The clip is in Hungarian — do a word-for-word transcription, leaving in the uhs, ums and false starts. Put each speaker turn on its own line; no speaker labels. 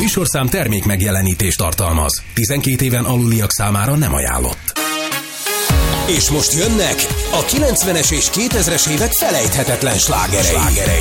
műsorszám termék megjelenítést tartalmaz. tizenkét éven aluliak számára nem ajánlott. És most jönnek a kilencvenes és kétezres évek felejthetetlen slágerei.